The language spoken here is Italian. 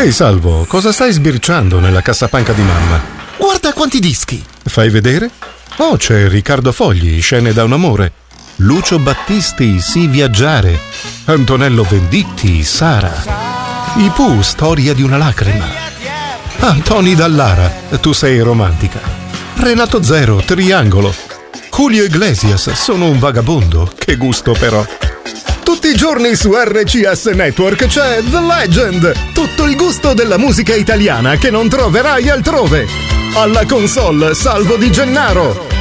Ehi Salvo, cosa stai sbirciando nella cassapanca di mamma? Guarda quanti dischi! Fai vedere? Oh, c'è Riccardo Fogli, Scene da un amore. Lucio Battisti, Sì viaggiare. Antonello Venditti, Sara. I Pooh, Storia di una lacrima. Ah, Tony Dallara, Tu sei romantica. Renato Zero, Triangolo. Julio Iglesias, Sono un vagabondo. Che gusto però. Tutti i giorni su RCS Network c'è The Legend, tutto il gusto della musica italiana che non troverai altrove. Alla console Salvo Di Gennaro.